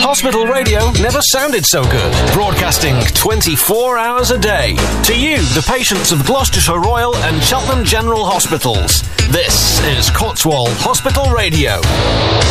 hospital radio never sounded so good. Broadcasting 24 hours a day. To you, the patients of Gloucestershire Royal and Cheltenham General Hospitals. This is Cotswold Hospital Radio.